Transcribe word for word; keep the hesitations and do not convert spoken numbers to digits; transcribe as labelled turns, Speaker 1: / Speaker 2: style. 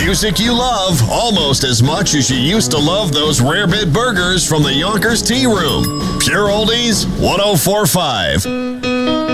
Speaker 1: Music you love almost as much as you used to love those rare bit burgers from the Yonkers Tea Room. Pure Oldies one oh four point five.